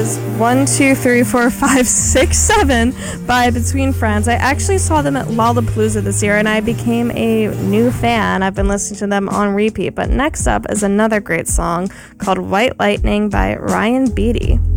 was 1, 2, 3, 4, 5, 6, 7 by Between Friends. I actually saw them at Lollapalooza this year, and I became a new fan. I've been listening to them on repeat. But next up is another great song called White Lightning by Ryan Beatty.